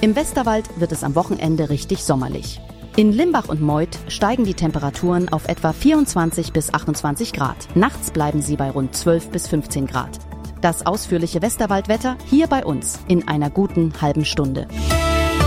Im Westerwald wird es am Wochenende richtig sommerlich. In Limbach und Meuth steigen die Temperaturen auf etwa 24 bis 28 Grad. Nachts bleiben sie bei rund 12 bis 15 Grad. Das ausführliche Westerwaldwetter hier bei uns in einer guten halben Stunde.